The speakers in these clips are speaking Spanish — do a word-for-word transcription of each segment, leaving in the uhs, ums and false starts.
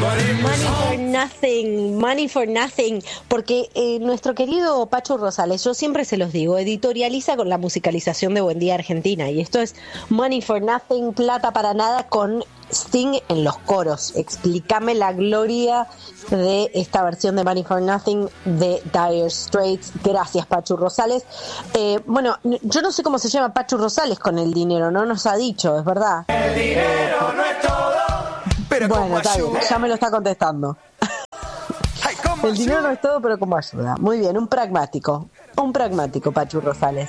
Money for nothing, money for nothing, porque eh, nuestro querido Pachu Rosales, yo siempre se los digo, editorializa con la musicalización de Buen Día Argentina, y esto es Money for nothing, plata para nada, con Sting en los coros. Explícame la gloria de esta versión de Money for Nothing de Dire Straits. Gracias, Pachu Rosales. Eh, bueno, yo no sé cómo se llama Pachu Rosales con el dinero, no nos ha dicho, es verdad. El dinero no es todo. Pero bueno, está bien, ya me lo está contestando. Ay, el dinero no es todo, pero como ayuda. Muy bien, un pragmático. Un pragmático, Pachu Rosales.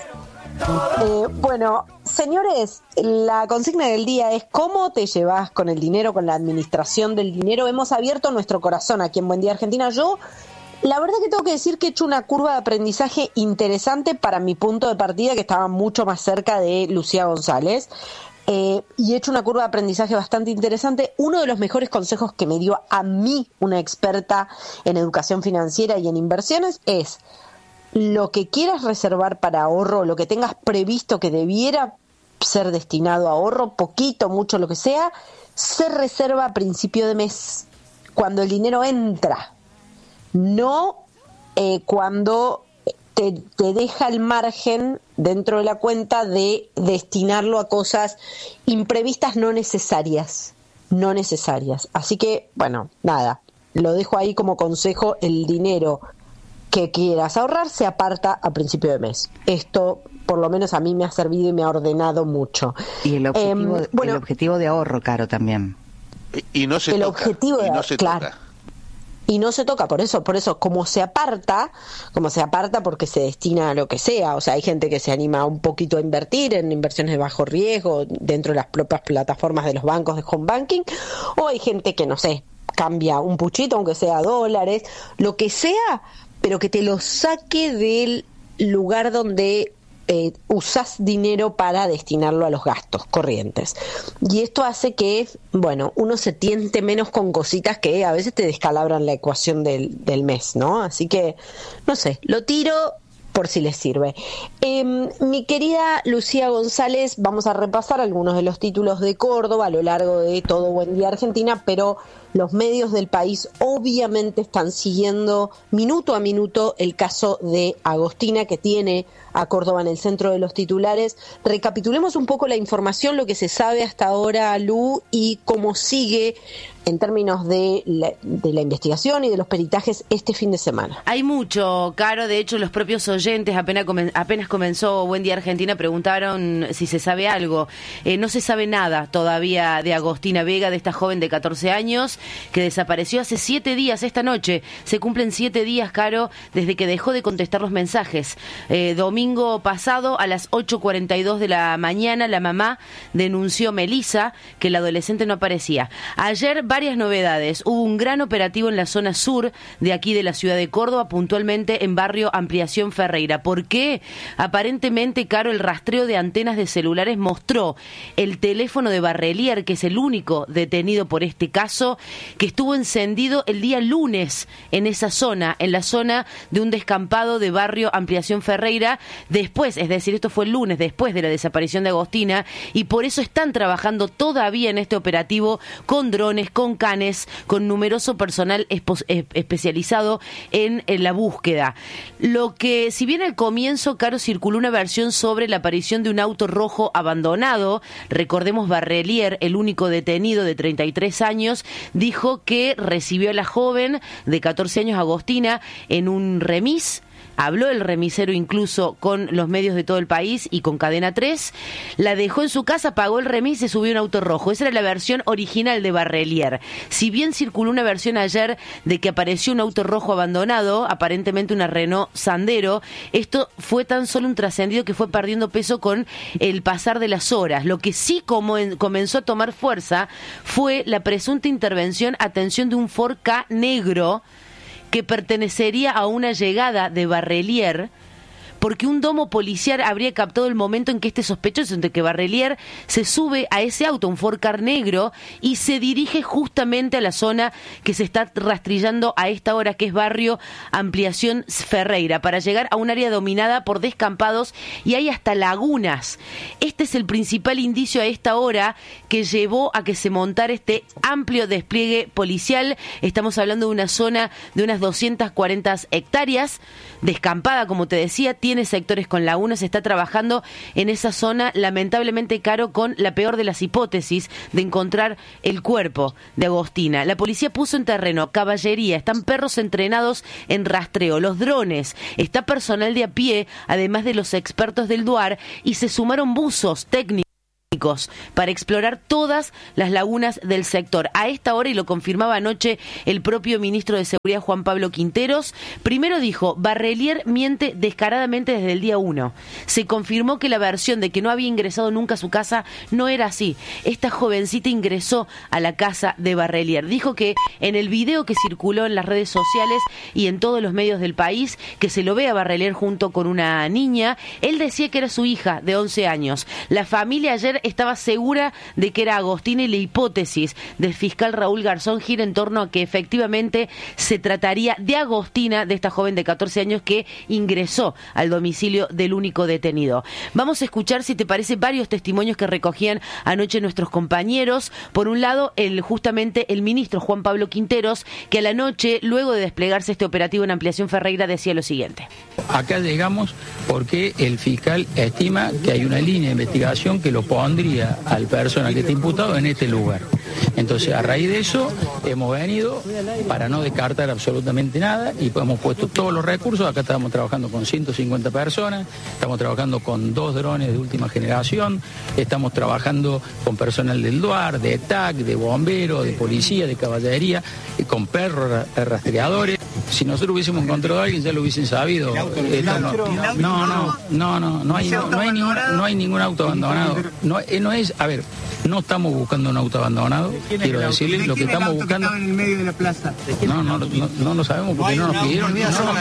Eh, bueno, señores, la consigna del día es ¿cómo te llevas con el dinero, con la administración del dinero? Hemos abierto nuestro corazón aquí en Buen Día Argentina. Yo, la verdad que tengo que decir que he hecho una curva de aprendizaje interesante para mi punto de partida, que estaba mucho más cerca de Lucía González. Eh, y he hecho una curva de aprendizaje bastante interesante. Uno de los mejores consejos que me dio a mí una experta en educación financiera y en inversiones es: lo que quieras reservar para ahorro, lo que tengas previsto que debiera ser destinado a ahorro, poquito, mucho, lo que sea, se reserva a principio de mes, cuando el dinero entra, no eh, cuando te, te deja el margen dentro de la cuenta de destinarlo a cosas imprevistas, no necesarias, no necesarias. Así que, bueno, nada, lo dejo ahí como consejo: el dinero que quieras ahorrar se aparta a principio de mes. Esto, por lo menos a mí me ha servido y me ha ordenado mucho. Y el objetivo, eh, bueno, el objetivo de ahorro, Caro, también. Y, y no se el toca. Objetivo de, y no se claro, toca. Y no se toca, por eso, por eso, como se aparta, como se aparta porque se destina a lo que sea. O sea, hay gente que se anima un poquito a invertir en inversiones de bajo riesgo dentro de las propias plataformas de los bancos de home banking, o hay gente que, no sé, cambia un puchito, aunque sea dólares, lo que sea, pero que te lo saque del lugar donde eh, usás dinero para destinarlo a los gastos corrientes. Y esto hace que, bueno, uno se tiente menos con cositas que a veces te descalabran la ecuación del, del mes, ¿no? Así que, no sé, lo tiro por si les sirve. Eh, mi querida Lucía González, vamos a repasar algunos de los títulos de Córdoba a lo largo de todo Buen Día Argentina, pero los medios del país obviamente están siguiendo minuto a minuto el caso de Agostina, que tiene a Córdoba en el centro de los titulares. Recapitulemos un poco la información, lo que se sabe hasta ahora, Lu, y cómo sigue en términos de la, de la investigación y de los peritajes este fin de semana. Hay mucho, Caro. De hecho, los propios oyentes, apenas, comen, apenas comenzó Buen Día Argentina, preguntaron si se sabe algo. Eh, no se sabe nada todavía de Agostina Vega, de esta joven de catorce años, que desapareció hace siete días, esta noche. Se cumplen siete días, Caro, desde que dejó de contestar los mensajes. Eh, domingo pasado, a las ocho cuarenta y dos de la mañana, la mamá denunció, Melissa, que la adolescente no aparecía. Ayer, varias novedades. Hubo un gran operativo en la zona sur de aquí de la ciudad de Córdoba, puntualmente en barrio Ampliación Ferreira. ¿Por qué? Aparentemente, Caro, el rastreo de antenas de celulares mostró el teléfono de Barrelier, que es el único detenido por este caso, que estuvo encendido el día lunes en esa zona, en la zona de un descampado de barrio Ampliación Ferreira, después, es decir, esto fue el lunes, después de la desaparición de Agostina, y por eso están trabajando todavía en este operativo con drones, con canes, con numeroso personal espo- especializado en, en la búsqueda. Lo que, si bien al comienzo, Caro, circuló una versión sobre la aparición de un auto rojo abandonado, recordemos, Barrelier, el único detenido de treinta y tres años, dijo que recibió a la joven de catorce años, Agostina, en un remis. Habló el remisero incluso con los medios de todo el país y con Cadena tres, la dejó en su casa, pagó el remis y se subió un auto rojo. Esa era la versión original de Barrelier. Si bien circuló una versión ayer de que apareció un auto rojo abandonado, aparentemente una Renault Sandero, esto fue tan solo un trascendido que fue perdiendo peso con el pasar de las horas. Lo que sí como en, comenzó a tomar fuerza fue la presunta intervención, atención, de un Ford Ka negro que pertenecería a una llegada de Barrelier, porque un domo policial habría captado el momento en que este sospechoso de que Barrelier se sube a ese auto, un Ford Car negro, y se dirige justamente a la zona que se está rastrillando a esta hora, que es barrio Ampliación Ferreira, para llegar a un área dominada por descampados y hay hasta lagunas. Este es el principal indicio a esta hora que llevó a que se montara este amplio despliegue policial. Estamos hablando de una zona de unas doscientas cuarenta hectáreas, descampada, como te decía, tiene sectores con lagunas, se está trabajando en esa zona, lamentablemente, Caro, con la peor de las hipótesis de encontrar el cuerpo de Agostina. La policía puso en terreno caballería, están perros entrenados en rastreo, los drones, está personal de a pie, además de los expertos del DUAR, y se sumaron buzos técnicos para explorar todas las lagunas del sector. A esta hora, y lo confirmaba anoche el propio ministro de Seguridad, Juan Pablo Quinteros, primero dijo, Barrelier miente descaradamente desde el día uno. Se confirmó que la versión de que no había ingresado nunca a su casa no era así. Esta jovencita ingresó a la casa de Barrelier. Dijo que en el video que circuló en las redes sociales y en todos los medios del país, que se lo ve a Barrelier junto con una niña, él decía que era su hija de once años. La familia ayer estaba segura de que era Agostina y la hipótesis del fiscal Raúl Garzón gira en torno a que efectivamente se trataría de Agostina, de esta joven de catorce años que ingresó al domicilio del único detenido. Vamos a escuchar, si te parece, varios testimonios que recogían anoche nuestros compañeros. Por un lado, el justamente el ministro Juan Pablo Quinteros, que a la noche, luego de desplegarse este operativo en Ampliación Ferreira, decía lo siguiente. Acá llegamos porque el fiscal estima que hay una línea de investigación que lo pondría al personal que está imputado en este lugar. Entonces, a raíz de eso, hemos venido para no descartar absolutamente nada y hemos puesto todos los recursos. Acá estamos trabajando con ciento cincuenta personas, estamos trabajando con dos drones de última generación, estamos trabajando con personal del DUAR, de T A C, de bomberos, de policía, de caballería, con perros rastreadores. Si nosotros hubiésemos encontrado a alguien, ya lo hubiesen sabido. Esto no, no, no, no, no, no hay, no, no hay ningún, no hay ningún auto abandonado. No, no es, a ver, no estamos buscando un auto abandonado, quiero decirles, lo que estamos buscando. En el medio de la plaza. No, no, no, no lo sabemos porque no nos pidieron.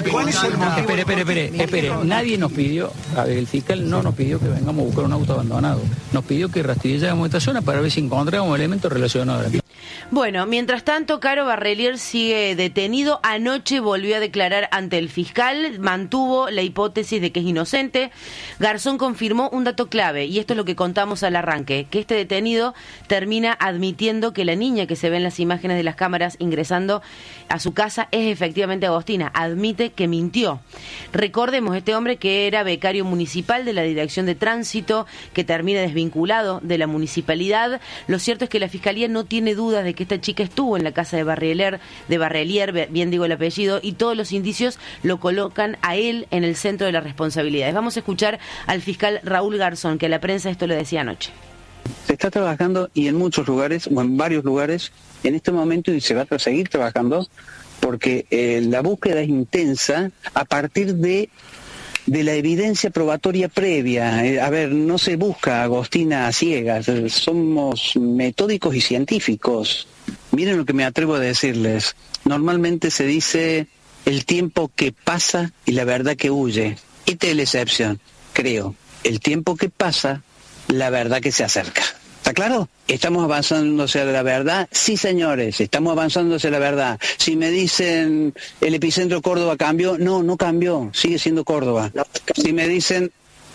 Espere, espere, espere, espere, nadie nos pidió, a ver, el fiscal no nos pidió que vengamos a buscar un auto abandonado, nos pidió que rastrilláramos esta zona para ver si encontrábamos elementos relacionados. Bueno, mientras tanto, Caro, Barrelier sigue detenido. Anoche volvió a declarar ante el fiscal, mantuvo la hipótesis de que es inocente. Garzón confirmó un dato clave, y esto es lo que contamos al arranque, que este detenido termina admitiendo que la niña que se ve en las imágenes de las cámaras ingresando a su casa es efectivamente Agostina. Admite que mintió. Recordemos, este hombre que era becario municipal de la Dirección de Tránsito, que termina desvinculado de la municipalidad. Lo cierto es que la Fiscalía no tiene dudas de que esta chica estuvo en la casa de Barrelier, de Barrelier, bien digo el apellido, y todos los indicios lo colocan a él en el centro de las responsabilidades. Vamos a escuchar al fiscal Raúl Garzón, que a la prensa esto lo decía anoche. Se está trabajando y en muchos lugares, o en varios lugares, en este momento, y se va a seguir trabajando, porque eh, la búsqueda es intensa a partir de de la evidencia probatoria previa. Eh, a ver, no se busca a Agostina a ciegas, eh, somos metódicos y científicos. Miren lo que me atrevo a decirles. Normalmente se dice el tiempo que pasa y la verdad que huye. Esta es la excepción, creo. El tiempo que pasa, la verdad que se acerca. ¿Está claro? ¿Estamos avanzando hacia la verdad? Sí, señores, estamos avanzando hacia la verdad. Si me dicen el epicentro Córdoba cambió, no, no cambió, sigue siendo Córdoba. Si me dicen,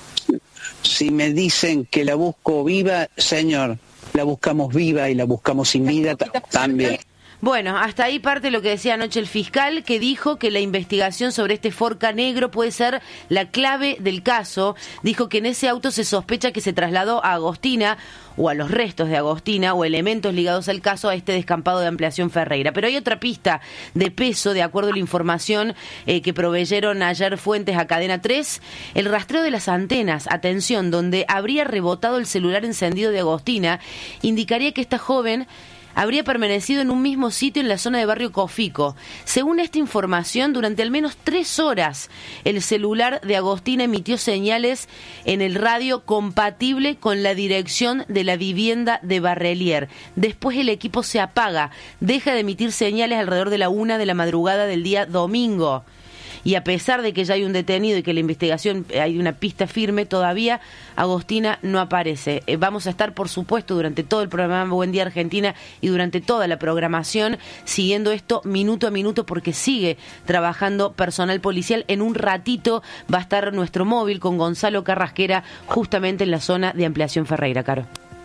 si me dicen que la busco viva, señor, la buscamos viva y la buscamos sin vida también. Bueno, hasta ahí parte lo que decía anoche el fiscal, que dijo que la investigación sobre este Ford Ka negro puede ser la clave del caso. Dijo que en ese auto se sospecha que se trasladó a Agostina, o a los restos de Agostina, o elementos ligados al caso, a este descampado de Ampliación Ferreira. Pero hay otra pista de peso, de acuerdo a la información eh, que proveyeron ayer fuentes a Cadena tres, el rastreo de las antenas, atención, donde habría rebotado el celular encendido de Agostina, indicaría que esta joven habría permanecido en un mismo sitio en la zona de Barrio Cofico. Según esta información, durante al menos tres horas, el celular de Agostina emitió señales en el radio compatible con la dirección de la vivienda de Barrelier. Después el equipo se apaga, deja de emitir señales alrededor de la una de la madrugada del día domingo. y a pesar de que ya hay un detenido y que la investigación hay una pista firme, todavía Agostina no aparece. Eh, vamos a estar, por supuesto, durante todo el programa Buen Día Argentina y durante toda la programación siguiendo esto minuto a minuto porque sigue trabajando personal policial. En un ratito va a estar nuestro móvil con Gonzalo Carrasquera justamente en la zona de Ampliación Ferreira, Caro.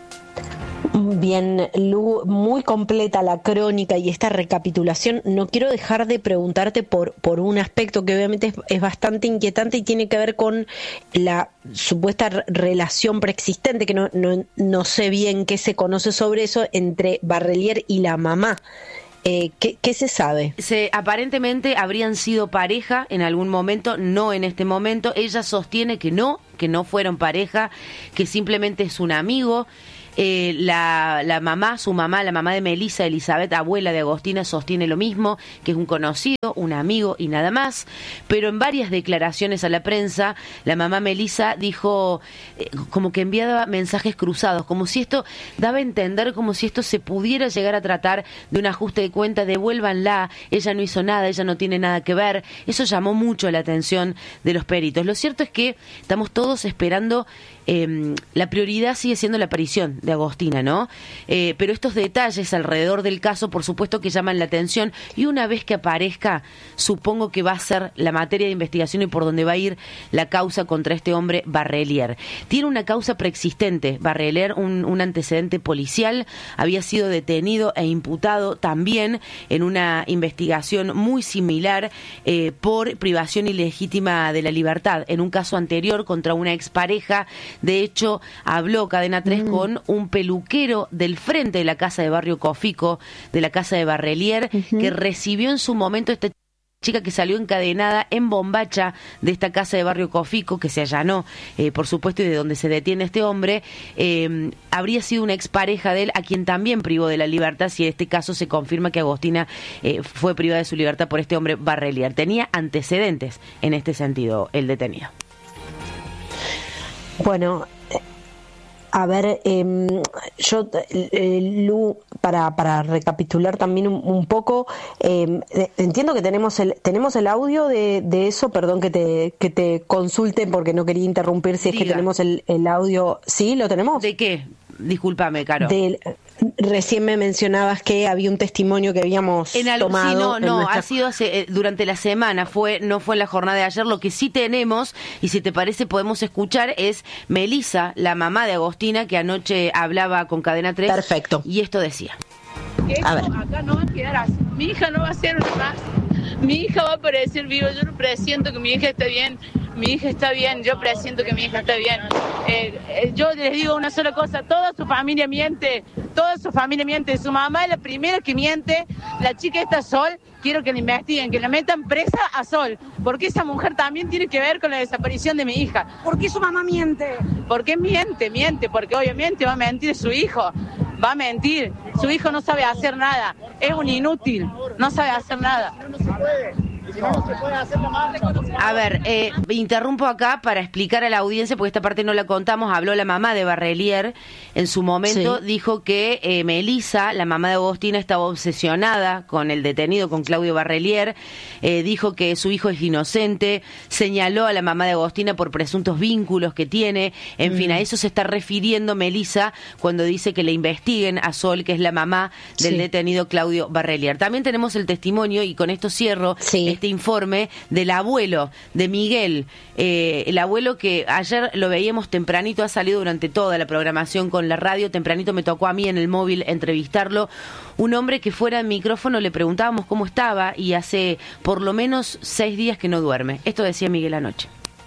Bien, Lu, muy completa la crónica y esta recapitulación. No quiero dejar de preguntarte por, por un aspecto que obviamente es, es bastante inquietante y tiene que ver con la supuesta relación preexistente, que no, no, no sé bien qué se conoce sobre eso, entre Barrelier y la mamá. Eh, ¿qué, ¿Qué se sabe? Se, aparentemente habrían sido pareja en algún momento, no en este momento. Ella sostiene que no, que no fueron pareja, que simplemente es un amigo. Eh, la, la mamá, su mamá, la mamá de Melissa, Elizabeth, abuela de Agostina, sostiene lo mismo, que es un conocido, un amigo y nada más. Pero en varias declaraciones a la prensa, la mamá Melissa dijo eh, como que enviaba mensajes cruzados, como si esto daba a entender, como si esto se pudiera llegar a tratar de un ajuste de cuenta, devuélvanla, ella no hizo nada, ella no tiene nada que ver. Eso llamó mucho la atención de los peritos. Lo cierto es que estamos todos esperando. Eh, la prioridad sigue siendo la aparición de Agostina, ¿no? Eh, pero estos detalles alrededor del caso, por supuesto que llaman la atención, y una vez que aparezca, supongo que va a ser la materia de investigación y por donde va a ir la causa contra este hombre Barrelier. Tiene una causa preexistente, Barrelier, un, un antecedente policial, había sido detenido e imputado también en una investigación muy similar eh, por privación ilegítima de la libertad, en un caso anterior contra una expareja. De hecho, habló Cadena tres mm. con un peluquero del frente de la casa de Barrio Cofico, de la casa de Barrelier, uh-huh. que recibió en su momento esta chica que salió encadenada en bombacha de esta casa de Barrio Cofico, que se allanó, eh, por supuesto, y de donde se detiene este hombre. Eh, habría sido una expareja de él, a quien también privó de la libertad, si en este caso se confirma que Agostina eh, fue privada de su libertad por este hombre Barrelier. Tenía antecedentes en este sentido el detenido. Bueno, a ver, eh, yo, eh, Lu, para, para recapitular también un, un poco, eh, entiendo que tenemos el tenemos el audio de, de eso, perdón que te que te consulte porque no quería interrumpir si es Diga. que tenemos el, el audio. ¿Sí, lo tenemos? ¿De qué? Discúlpame, Caro. Del, recién me mencionabas que había un testimonio que habíamos en al, tomado. Sí, no, no, nuestra... ha sido hace, eh, durante la semana, fue no fue en la jornada de ayer. Lo que sí tenemos, y si te parece podemos escuchar, es Melissa, la mamá de Agostina, que anoche hablaba con Cadena tres. Perfecto. Y esto decía. Esto a ver. Acá no va a quedar así. Mi hija no va a ser una más. Mi hija va a aparecer viva. Yo no presiento que mi hija esté bien. Mi hija está bien, yo presiento que mi hija está bien. Eh, eh, yo les digo una sola cosa, toda su familia miente, toda su familia miente. Su mamá es la primera que miente, la chica esta Sol, quiero que la investiguen, que la metan presa a Sol, porque esa mujer también tiene que ver con la desaparición de mi hija. ¿Por qué su mamá miente? ¿Por qué miente? Miente, porque obviamente va a mentir su hijo, va a mentir. Su hijo no sabe hacer nada, es un inútil, no sabe hacer nada. No, no se puede. Si no, no se puede hacer la más reconocida. A ver, eh, interrumpo acá para explicar a la audiencia, porque esta parte no la contamos. Habló la mamá de Barrelier en su momento, sí. Dijo que eh, Melissa, la mamá de Agostina, estaba obsesionada con el detenido, con Claudio Barrelier. Eh, dijo que su hijo es inocente, señaló a la mamá de Agostina por presuntos vínculos que tiene. En mm. fin, a eso se está refiriendo Melissa cuando dice que le investiguen a Sol, que es la mamá del sí. detenido Claudio Barrelier. También tenemos el testimonio, y con esto cierro, sí. este informe del abuelo de Miguel, eh, el abuelo que ayer lo veíamos tempranito, ha salido durante toda la programación con la radio, tempranito me tocó a mí en el móvil entrevistarlo, un hombre que fuera de micrófono le preguntábamos cómo estaba y hace por lo menos seis días que no duerme. Esto decía Miguel anoche.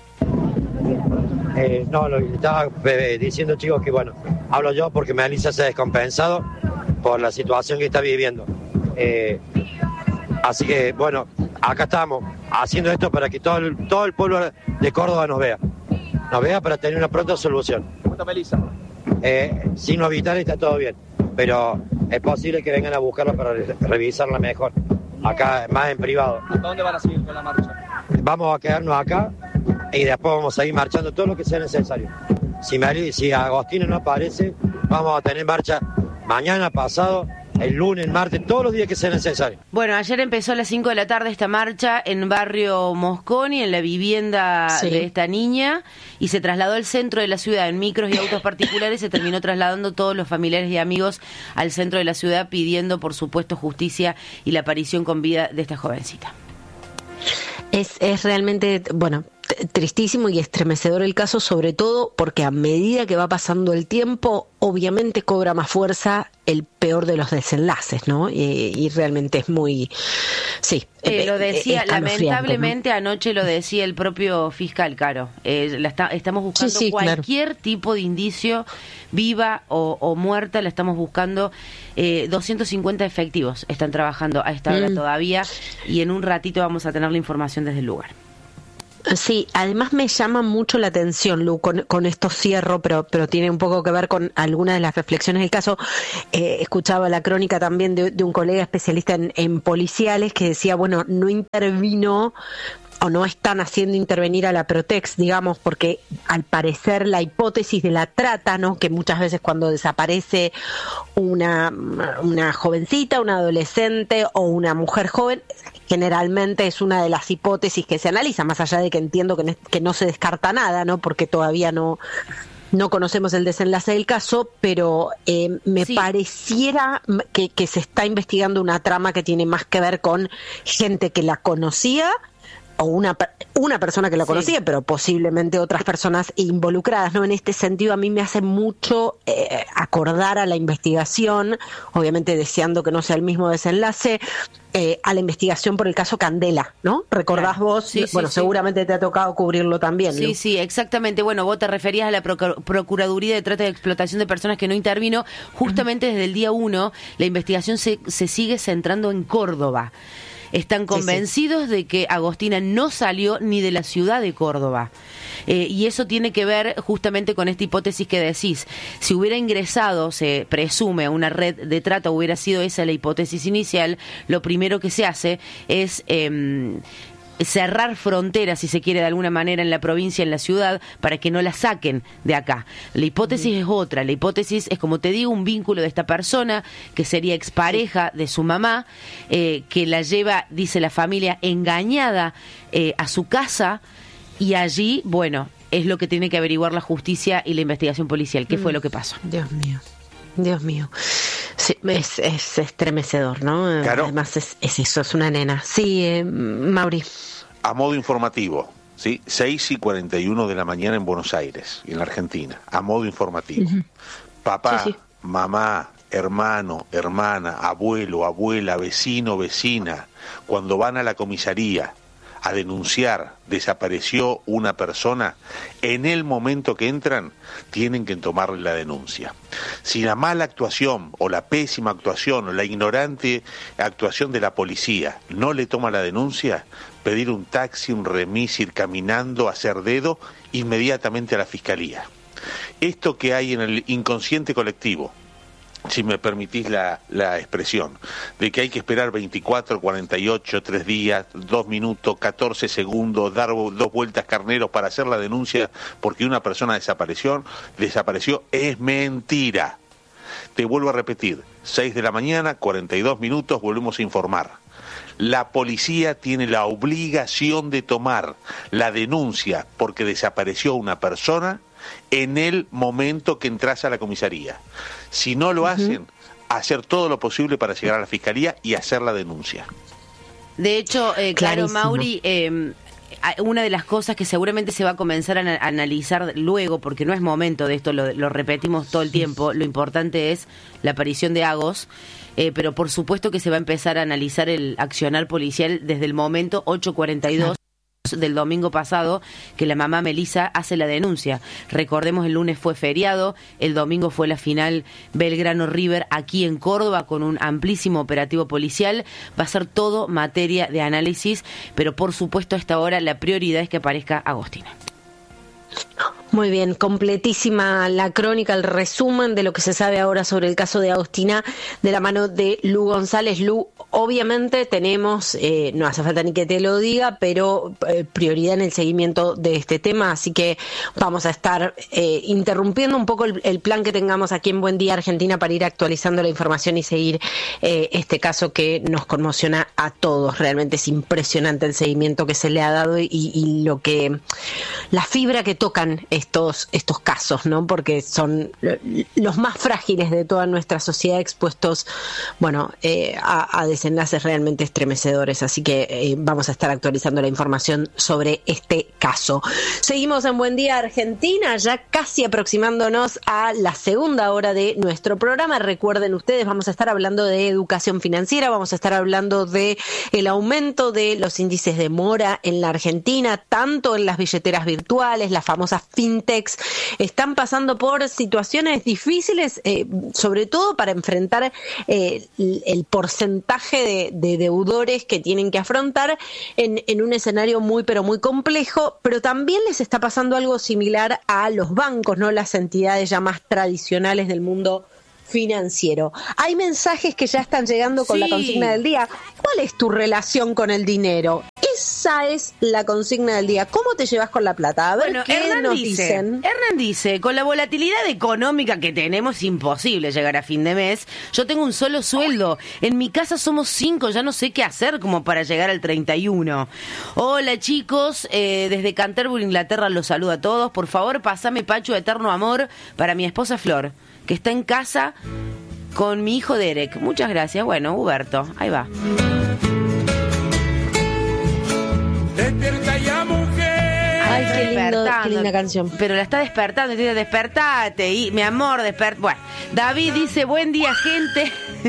Eh, no, lo que estaba eh, diciendo, chicos, que bueno, hablo yo porque Melissa se ha descompensado por la situación que está viviendo. Eh, así que, bueno, acá estamos haciendo esto para que todo el, todo el pueblo de Córdoba nos vea. Nos vea para tener una pronta solución. ¿Cómo está Melissa? Eh, signos vitales está todo bien, pero es posible que vengan a buscarla para re- revisarla mejor. Acá, más en privado. ¿Hasta dónde van a seguir con la marcha? Vamos a quedarnos acá y después vamos a seguir marchando todo lo que sea necesario. Si, Mary, si Agostina no aparece, vamos a tener marcha mañana, pasado el lunes, el martes, todos los días que sea necesario. Bueno, ayer empezó a las cinco de la tarde esta marcha en barrio Mosconi, en la vivienda Sí. de esta niña, y se trasladó al centro de la ciudad en micros y autos particulares. Se terminó trasladando todos los familiares y amigos al centro de la ciudad, pidiendo, por supuesto, justicia y la aparición con vida de esta jovencita. Es, es realmente, bueno, t- tristísimo y estremecedor el caso, sobre todo porque a medida que va pasando el tiempo, obviamente cobra más fuerza el peor de los desenlaces, ¿no? Y, y realmente es muy, sí. Eh, lo decía, escalofriante, lamentablemente anoche lo decía el propio fiscal, Caro. Eh, la está, estamos buscando Sí, sí, cualquier claro. tipo de indicio, viva o, o muerta, la estamos buscando. Eh, doscientos cincuenta efectivos están trabajando a esta hora Mm. todavía, y en un ratito vamos a tener la información desde el lugar. Sí, además me llama mucho la atención, Lu, con, con esto cierro, pero, pero tiene un poco que ver con algunas de las reflexiones del caso. Eh, escuchaba la crónica también de, de un colega especialista en, en policiales que decía, bueno, no intervino o no están haciendo intervenir a la Protex, digamos, porque al parecer la hipótesis de la trata, ¿no?, que muchas veces cuando desaparece una, una jovencita, una adolescente o una mujer joven, generalmente es una de las hipótesis que se analiza, más allá de que entiendo que no, que no se descarta nada, ¿no?, porque todavía no no conocemos el desenlace del caso, pero eh, me Sí. pareciera que, que se está investigando una trama que tiene más que ver con gente que la conocía, o una per- una persona que la Sí. conocía, pero posiblemente otras personas involucradas, ¿no? En este sentido, a mí me hace mucho eh, acordar a la investigación, obviamente deseando que no sea el mismo desenlace, eh, a la investigación por el caso Candela, ¿no? ¿Recordás Claro. vos? Sí, sí, bueno, sí. seguramente te ha tocado cubrirlo también, ¿no? Sí, sí, exactamente. Bueno, vos te referías a la Procu- Procuraduría de Trata y Explotación de Personas, que no intervino. Justamente desde el día uno, la investigación se, se sigue centrando en Córdoba. Están convencidos de que Agostina no salió ni de la ciudad de Córdoba. Eh, y eso tiene que ver justamente con esta hipótesis que decís. Si hubiera ingresado, se presume, a una red de trata, hubiera sido esa la hipótesis inicial, lo primero que se hace es Eh, cerrar fronteras, si se quiere, de alguna manera, en la provincia, en la ciudad, para que no la saquen de acá. La hipótesis es otra. La hipótesis es, como te digo, un vínculo de esta persona, que sería expareja de su mamá, eh, que la lleva, dice la familia, engañada eh, a su casa, y allí, bueno, es lo que tiene que averiguar la justicia y la investigación policial. ¿Qué fue lo que pasó? Dios mío, Dios mío. Sí, es, es estremecedor, ¿no? Claro. Además es, es eso, es una nena. Sí, eh, Mauri. A modo informativo, ¿sí? seis y cuarenta y uno de la mañana en Buenos Aires, en la Argentina, a modo informativo. Ujú. Papá, Sí, sí. mamá, hermano, hermana, abuelo, abuela, vecino, vecina, cuando van a la comisaría a denunciar desapareció una persona, en el momento que entran tienen que tomarle la denuncia. Si la mala actuación o la pésima actuación o la ignorante actuación de la policía no le toma la denuncia, pedir un taxi, un remis, ir caminando, hacer dedo inmediatamente a la fiscalía. Esto que hay en el inconsciente colectivo, si me permitís la, la expresión, de que hay que esperar veinticuatro, cuarenta y ocho, tres días, dos minutos, catorce segundos, dar dos vueltas carneros para hacer la denuncia porque una persona desapareció, desapareció, es mentira. Te vuelvo a repetir, seis de la mañana, cuarenta y dos minutos, volvemos a informar. La policía tiene la obligación de tomar la denuncia porque desapareció una persona en el momento que entras a la comisaría. Si no lo uh-huh. hacen, hacer todo lo posible para llegar a la fiscalía y hacer la denuncia. De hecho, eh, claro, Mauri, eh, una de las cosas que seguramente se va a comenzar a, a analizar luego, porque no es momento de esto, lo, lo repetimos todo el tiempo, lo importante es la aparición de Agos, eh, pero por supuesto que se va a empezar a analizar el accionar policial desde el momento ocho cuarenta y dos del domingo pasado, que la mamá Melisa hace la denuncia. Recordemos, el lunes fue feriado, el domingo fue la final Belgrano River aquí en Córdoba, con un amplísimo operativo policial. Va a ser todo materia de análisis, pero por supuesto a esta hora la prioridad es que aparezca Agostina. Muy bien, completísima la crónica, el resumen de lo que se sabe ahora sobre el caso de Agostina, de la mano de Lu González. Lu, obviamente tenemos, eh, no hace falta ni que te lo diga, pero eh, prioridad en el seguimiento de este tema, así que vamos a estar eh, interrumpiendo un poco el, el plan que tengamos aquí en Buen Día Argentina para ir actualizando la información y seguir eh, este caso que nos conmociona a todos. Realmente es impresionante el seguimiento que se le ha dado y, y lo que, la fibra que tocan estos, estos casos, ¿no? Porque son los más frágiles de toda nuestra sociedad expuestos, bueno, eh, a, a desenlaces realmente estremecedores, así que eh, vamos a estar actualizando la información sobre este caso. Seguimos en Buen Día Argentina, ya casi aproximándonos a la segunda hora de nuestro programa. Recuerden ustedes, vamos a estar hablando de educación financiera, vamos a estar hablando de el aumento de los índices de mora en la Argentina, tanto en las billeteras virtuales, las famosas fintechs, están pasando por situaciones difíciles, eh, sobre todo para enfrentar eh, el porcentaje de, de deudores que tienen que afrontar en, en un escenario muy pero muy complejo, pero también les está pasando algo similar a los bancos, ¿no? Las entidades ya más tradicionales del mundo financiero. Hay mensajes que ya están llegando con sí. la consigna del día. ¿Cuál es tu relación con el dinero? Esa es la consigna del día. ¿Cómo te llevas con la plata? A ver bueno, qué Hernán nos dice, dicen. Hernán dice, con la volatilidad económica que tenemos es imposible llegar a fin de mes. Yo tengo un solo sueldo. En mi casa somos cinco, ya no sé qué hacer como para llegar al treinta y uno. Hola chicos, eh, desde Canterbury, Inglaterra los saludo a todos. Por favor, pasame Pacho Eterno Amor para mi esposa Flor, que está en casa con mi hijo Derek. Muchas gracias. Bueno, Huberto, ahí va. Despierta ya, mujer. Ay, qué, lindo, qué linda canción. Pero la está despertando, dice, despertate, y mi amor, despertate. Bueno, David dice, buen día, gente.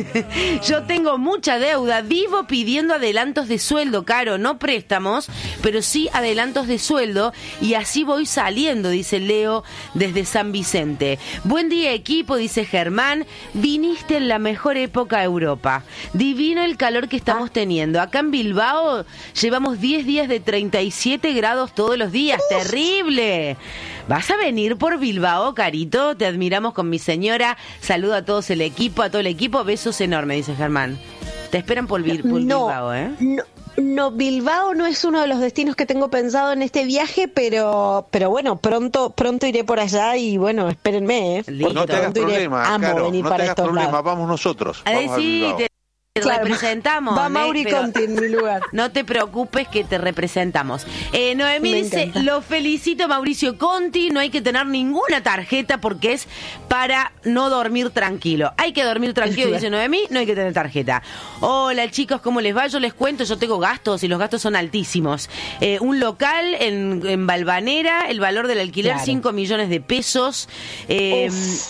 Yo tengo mucha deuda, vivo pidiendo adelantos de sueldo, Caro, no préstamos, pero sí adelantos de sueldo, y así voy saliendo, dice Leo desde San Vicente. Buen día, equipo, dice Germán, viniste en la mejor época a Europa. Divino el calor que estamos ah. teniendo. Acá en Bilbao llevamos diez días de treinta y siete grados todos los días. Uf. Terrible. ¿Vas a venir por Bilbao, Carito? Te admiramos con mi señora. Saludo a todos el equipo, a todo el equipo. Besos enormes, dice Germán. Te esperan por, Bil- por no, Bilbao, ¿eh? No. No, Bilbao no es uno de los destinos que tengo pensado en este viaje, pero pero bueno, pronto pronto iré por allá y bueno, espérenme, ¿eh? No te hagas problema, amo Caro, venir no para te hagas estos problema, lados. vamos nosotros. A Vamos decir, a te, te claro, representamos. Va Mauri ¿eh? Pero Conti en mi lugar. No te preocupes que te representamos. Eh, Noemí Me dice, encanta. lo felicito Mauricio Conti, no hay que tener ninguna tarjeta porque es para no dormir tranquilo. Hay que dormir tranquilo, dice Noemí, no hay que tener tarjeta. Hola chicos, ¿cómo les va? Yo les cuento, yo tengo gastos y los gastos son altísimos. Eh, un local en, en Valvanera, el valor del alquiler Claro. cinco millones de pesos. Eh,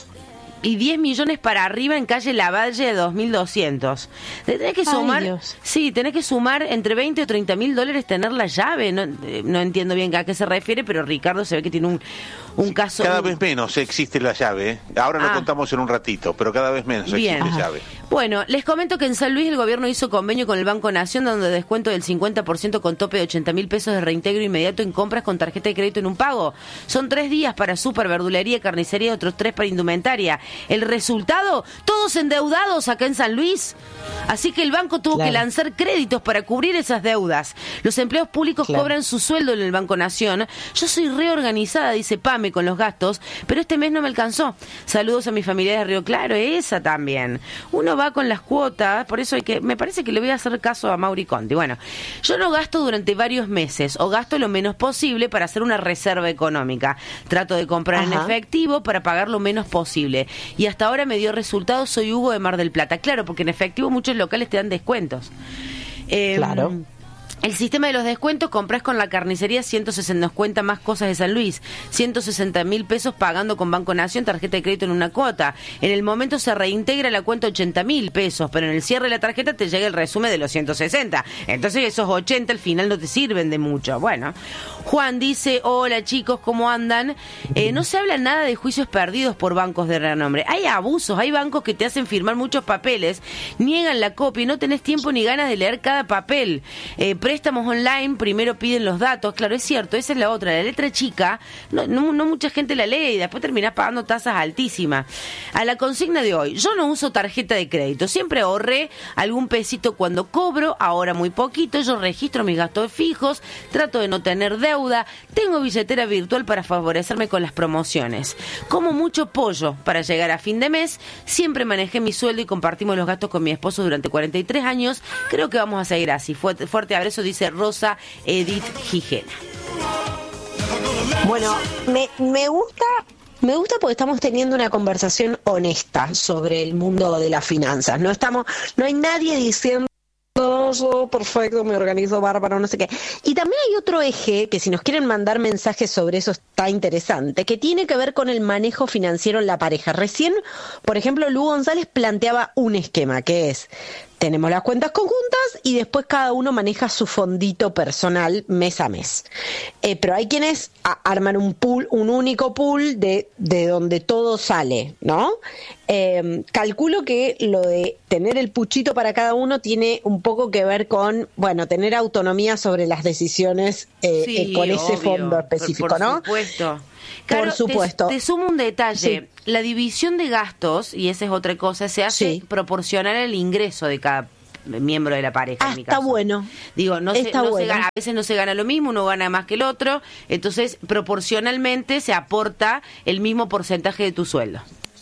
y diez millones para arriba en calle Lavalle de dos mil doscientos. Tenés que sumar, Ay, Dios. sí, tenés que sumar entre veinte o treinta mil dólares tener la llave. No, eh, no entiendo bien a qué se refiere, pero Ricardo se ve que tiene un, un caso. Cada vez menos existe la llave, ¿eh? Ahora lo Ah. contamos en un ratito, pero cada vez menos Bien. existe Ajá. llave. Bueno, les comento que en San Luis el gobierno hizo convenio con el Banco Nación donde descuento del cincuenta por ciento con tope de ochenta mil pesos de reintegro inmediato en compras con tarjeta de crédito en un pago. Son tres días para súper, verdulería, carnicería y otros tres para indumentaria. El resultado, todos endeudados acá en San Luis. Así que el banco tuvo Claro. que lanzar créditos para cubrir esas deudas. Los empleados públicos Claro. cobran su sueldo en el Banco Nación. Yo soy reorganizada, dice Pame, con los gastos, pero este mes no me alcanzó. Saludos a mi familia de Río Claro, esa también. Uno va con las cuotas, por eso hay que, me parece que le voy a hacer caso a Mauri Conti. Bueno, yo no gasto durante varios meses, o gasto lo menos posible para hacer una reserva económica. Trato de comprar en Ajá. efectivo para pagar lo menos posible. Y hasta ahora me dio resultados, soy Hugo de Mar del Plata. Claro, porque en efectivo muchos locales te dan descuentos. Eh, Claro. El sistema de los descuentos, compras con la carnicería ciento sesenta, nos cuenta Más Cosas de San Luis, ciento sesenta mil pesos pagando con Banco Nación, tarjeta de crédito en una cuota. En el momento se reintegra la cuenta ochenta mil pesos, pero en el cierre de la tarjeta te llega el resumen de los ciento sesenta. Entonces esos ochenta al final no te sirven de mucho. Bueno, Juan dice, hola chicos, ¿cómo andan? Eh, no se habla nada de juicios perdidos por bancos de renombre. Hay abusos, hay bancos que te hacen firmar muchos papeles, niegan la copia y no tenés tiempo ni ganas de leer cada papel. Eh, préstamos online primero piden los datos. Claro, es cierto, esa es la otra. La letra chica, no, no, no mucha gente la lee y después terminás pagando tasas altísimas. A la consigna de hoy, yo no uso tarjeta de crédito. Siempre ahorré algún pesito cuando cobro, ahora muy poquito. Yo registro mis gastos fijos, trato de no tener deuda, tengo billetera virtual para favorecerme con las promociones. Como mucho pollo para llegar a fin de mes, siempre manejé mi sueldo y compartimos los gastos con mi esposo durante cuarenta y tres años. Creo que vamos a seguir así. Fuerte, fuerte abrazo, dice Rosa Edith Gijena. Bueno, me, me gusta... Me gusta porque estamos teniendo una conversación honesta sobre el mundo de las finanzas. No estamos, no hay nadie diciendo yo perfecto, me organizo bárbaro, no sé qué. Y también hay otro eje que si nos quieren mandar mensajes sobre eso está interesante, que tiene que ver con el manejo financiero en la pareja. Recién, por ejemplo, Lu González planteaba un esquema que es: tenemos las cuentas conjuntas y después cada uno maneja su fondito personal mes a mes. Eh, pero hay quienes a- arman un pool, un único pool de, de donde todo sale, ¿no? Eh, calculo que lo de tener el puchito para cada uno tiene un poco que ver con, bueno, tener autonomía sobre las decisiones eh, Sí, eh, con ese obvio, fondo específico, por, por ¿no? Supuesto. Claro, Por supuesto. Te, te sumo un detalle. Sí. La división de gastos, y esa es otra cosa, se hace Sí. proporcional al ingreso de cada miembro de la pareja. Ah, en mi está caso. bueno. Digo, no, se, Está no bueno. se gana, a veces no se gana lo mismo, uno gana más que el otro, entonces proporcionalmente se aporta el mismo porcentaje de tu sueldo.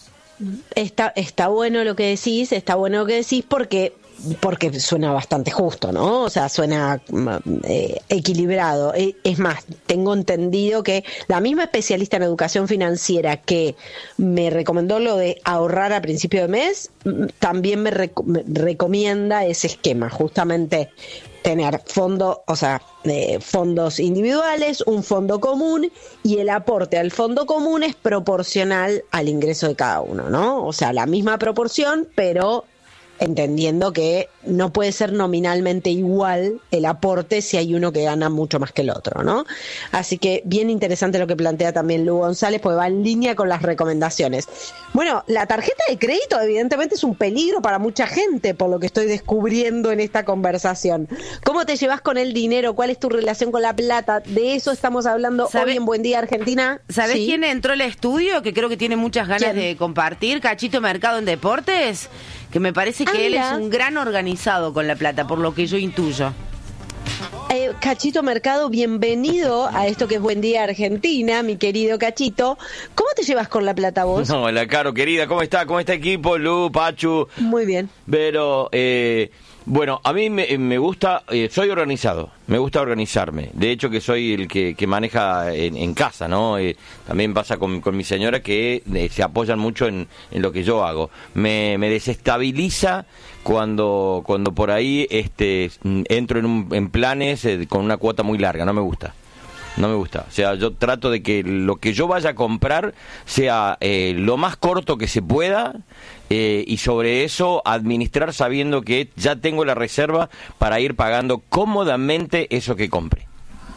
Está, está bueno lo que decís, está bueno lo que decís porque porque suena bastante justo, ¿no? O sea, suena eh, equilibrado. Eh, es más, tengo entendido que la misma especialista en educación financiera que me recomendó lo de ahorrar a principio de mes, también me, rec- me recomienda ese esquema, justamente tener fondo, o sea, eh, fondos individuales, un fondo común, y el aporte al fondo común es proporcional al ingreso de cada uno, ¿no? O sea, la misma proporción, pero entendiendo que no puede ser nominalmente igual el aporte si hay uno que gana mucho más que el otro, ¿no? Así que bien interesante lo que plantea también Lu González, porque va en línea con las recomendaciones. Bueno, la tarjeta de crédito evidentemente es un peligro para mucha gente, por lo que estoy descubriendo en esta conversación. ¿Cómo te llevas con el dinero? ¿Cuál es tu relación con la plata? De eso estamos hablando ¿Sabe- hoy en Buen Día Argentina. ¿Sabés Sí. quién entró al estudio? Que creo que tiene muchas ganas ¿Quién? de compartir. Cachito Mercado en Deportes. Que me parece que Ah, él mira. es un gran organizado con la plata, por lo que yo intuyo. Eh, Cachito Mercado, bienvenido a esto que es Buen Día Argentina, mi querido Cachito. ¿Cómo te llevas con la plata vos? No, la Caro, querida, ¿cómo está? ¿Cómo está equipo? Lu, Pachu. Muy bien. Pero, eh, bueno, a mí me, me gusta, eh, soy organizado, me gusta organizarme. De hecho, que soy el que, que maneja en, en casa, ¿no? Eh, también pasa con, con mi señora que eh, se apoyan mucho en, en lo que yo hago. Me, me desestabiliza cuando cuando por ahí este entro en, un, en planes eh, con una cuota muy larga, no me gusta. No me gusta. O sea, yo trato de que lo que yo vaya a comprar sea eh, lo más corto que se pueda eh, y sobre eso administrar sabiendo que ya tengo la reserva para ir pagando cómodamente eso que compre.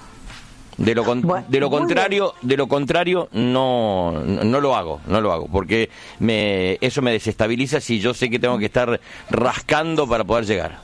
De lo, con, Bueno, de lo muy contrario, de lo contrario no, no no lo hago, no lo hago, porque me, eso me desestabiliza si yo sé que tengo que estar rascando para poder llegar.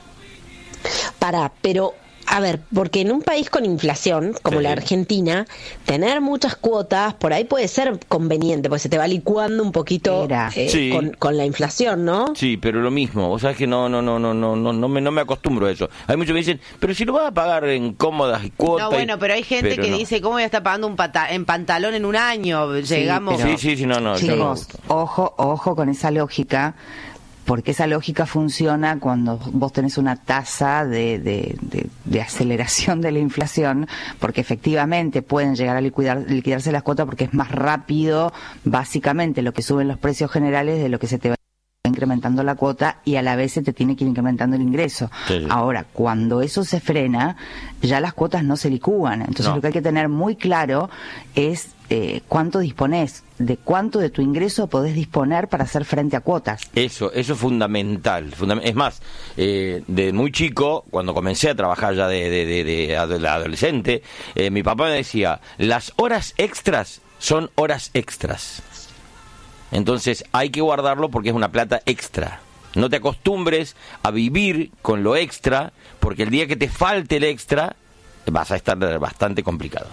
Para, pero a ver, porque en un país con inflación como Sí. la Argentina, tener muchas cuotas por ahí puede ser conveniente, porque se te va licuando un poquito Era. eh, Sí. con, con la inflación, ¿no? Sí, pero lo mismo, vos sabés que no no no no no no no me no me acostumbro a eso. Hay muchos que me dicen, "Pero si lo vas a pagar en cómodas y cuotas." No, bueno, pero hay gente pero que no. dice, ¿cómo voy a estar pagando un pata en pantalón en un año? Llegamos... pero- Sí, sí, sí, no, no, yo no. Chicos, ojo, ojo con esa lógica, porque esa lógica funciona cuando vos tenés una tasa de, de, de, de aceleración de la inflación, porque efectivamente pueden llegar a liquidar, liquidarse las cuotas porque es más rápido, básicamente, lo que suben los precios generales de lo que se te va incrementando la cuota y a la vez se te tiene que ir incrementando el ingreso. Sí, sí. Ahora, cuando eso se frena, ya las cuotas no se licúan. Entonces No. lo que hay que tener muy claro es eh, cuánto disponés, de cuánto de tu ingreso podés disponer para hacer frente a cuotas. Eso, eso es fundamental. fundam- Es más, eh, de muy chico, cuando comencé a trabajar ya de, de, de, de ado- adolescente, eh, mi papá me decía, las horas extras son horas extras. Entonces hay que guardarlo porque es una plata extra. No te acostumbres a vivir con lo extra, porque el día que te falte el extra, vas a estar bastante complicado.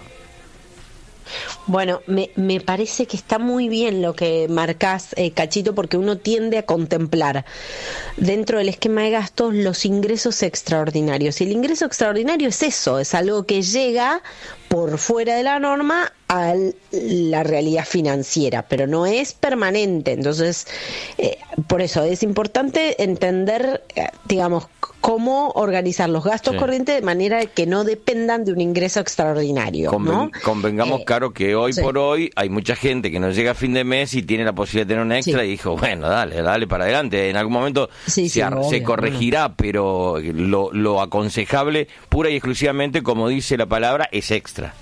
Bueno, me, me parece que está muy bien lo que marcás, eh, Cachito, porque uno tiende a contemplar dentro del esquema de gastos los ingresos extraordinarios. Y el ingreso extraordinario es eso, es algo que llega por fuera de la norma a la realidad financiera, pero no es permanente. Entonces, eh, por eso es importante entender, eh, digamos, cómo organizar los gastos sí. corrientes de manera que no dependan de un ingreso extraordinario. Conven- ¿no? Convengamos, eh, Caro, que hoy sí. por hoy hay mucha gente que no llega a fin de mes y tiene la posibilidad de tener un extra sí. y dijo, bueno, dale, dale para adelante. En algún momento sí, se, sí, ar- obvio, se corregirá, obvio. Pero lo, lo aconsejable, pura y exclusivamente, como dice la palabra, es extra.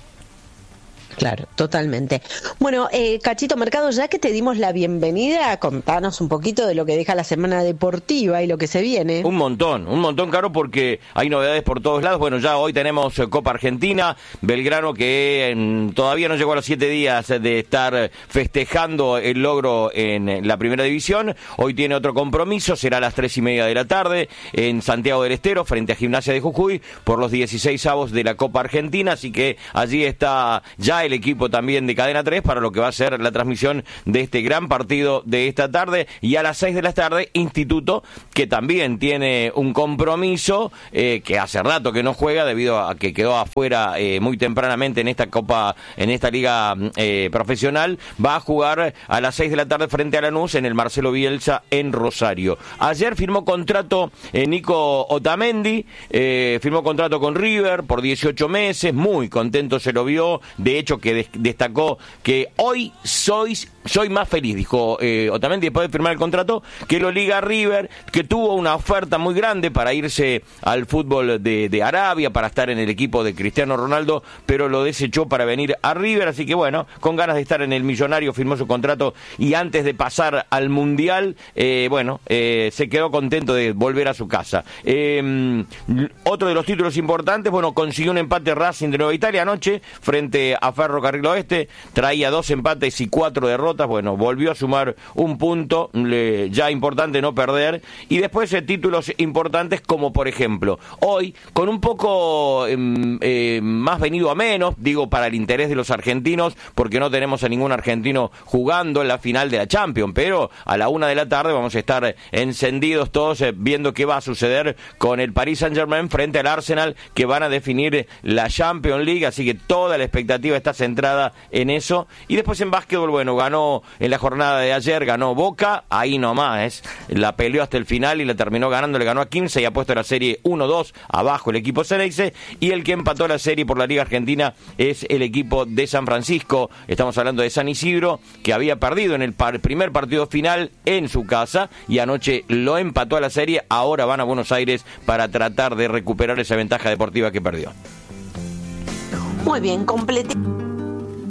Claro, totalmente. Bueno, eh, Cachito Mercado, ya que te dimos la bienvenida, contanos un poquito de lo que deja la semana deportiva y lo que se viene. Un montón, un montón, Caro, porque hay novedades por todos lados. Bueno, ya hoy tenemos Copa Argentina, Belgrano que eh, todavía no llegó a los siete días de estar festejando el logro en la primera división. Hoy tiene otro compromiso, será a las tres y media de la tarde en Santiago del Estero, frente a Gimnasia de Jujuy, por los dieciséis avos de la Copa Argentina, así que allí está ya el equipo también de Cadena tres para lo que va a ser la transmisión de este gran partido de esta tarde. Y a las seis de la tarde, Instituto, que también tiene un compromiso eh, que hace rato que no juega debido a que quedó afuera eh, muy tempranamente en esta Copa, en esta liga eh, profesional, va a jugar a las seis de la tarde frente a Lanús en el Marcelo Bielsa en Rosario. Ayer firmó contrato eh, Nico Otamendi, eh, firmó contrato con River por dieciocho meses, muy contento se lo vio, de hecho que de- destacó que hoy sois, soy más feliz, dijo eh, Otamendi después de firmar el contrato, que lo liga a River, que tuvo una oferta muy grande para irse al fútbol de, de Arabia, para estar en el equipo de Cristiano Ronaldo, pero lo desechó para venir a River, así que bueno, con ganas de estar en el Millonario, firmó su contrato y antes de pasar al Mundial, eh, bueno, eh, se quedó contento de volver a su casa. Eh, otro de los títulos importantes, bueno, consiguió un empate Racing de Nueva Italia anoche frente a Ferrocarril Oeste, traía dos empates y cuatro derrotas, bueno, volvió a sumar un punto, le, ya importante no perder, y después eh, títulos importantes como por ejemplo, hoy, con un poco eh, eh, más venido a menos, digo para el interés de los argentinos, porque no tenemos a ningún argentino jugando en la final de la Champions, pero a la una de la tarde vamos a estar encendidos todos eh, viendo qué va a suceder con el Paris Saint-Germain frente al Arsenal, que van a definir la Champions League, así que toda la expectativa está centrada en eso. Y después en básquetbol, bueno, ganó en la jornada de ayer, ganó Boca, ahí nomás, ¿eh? La peleó hasta el final y la terminó ganando, le ganó a quince y ha puesto la serie uno dos abajo el equipo Ceneice, y el que empató la serie por la Liga Argentina es el equipo de San Francisco, estamos hablando de San Isidro, que había perdido en el par- primer partido final en su casa y anoche lo empató a la serie, ahora van a Buenos Aires para tratar de recuperar esa ventaja deportiva que perdió. Muy bien, completo.